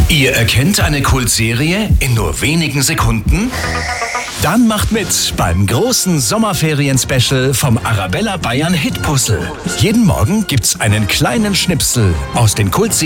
Ihr erkennt eine Kultserie in nur wenigen Sekunden? Dann macht mit beim großen Sommerferien-Special vom Arabella Bayern Hitpuzzle. Jeden Morgen gibt's einen kleinen Schnipsel aus den Kultserien